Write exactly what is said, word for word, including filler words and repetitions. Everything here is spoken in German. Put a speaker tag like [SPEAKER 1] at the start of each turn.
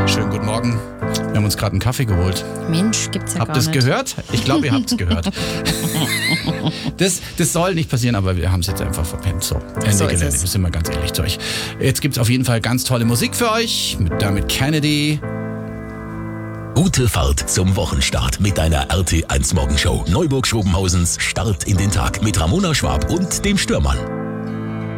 [SPEAKER 1] Schönen guten Morgen. Wir haben uns gerade einen Kaffee geholt.
[SPEAKER 2] Mensch, gibt's ja
[SPEAKER 1] Habt
[SPEAKER 2] gar
[SPEAKER 1] ihr es
[SPEAKER 2] nicht.
[SPEAKER 1] gehört? Ich glaube, ihr habt es gehört. Das, das soll nicht passieren, aber wir haben es jetzt einfach verpennt. So, Ende
[SPEAKER 2] So ist
[SPEAKER 1] Gelände.
[SPEAKER 2] es.
[SPEAKER 1] Wir sind mal ganz ehrlich zu euch. Jetzt gibt es auf jeden Fall ganz tolle Musik für euch. Mit, damit Kennedy.
[SPEAKER 3] Gute Fahrt zum Wochenstart mit deiner R T eins Morgenshow. Neuburg-Schobenhausens Start in den Tag mit Ramona Schwab und dem Stürmann.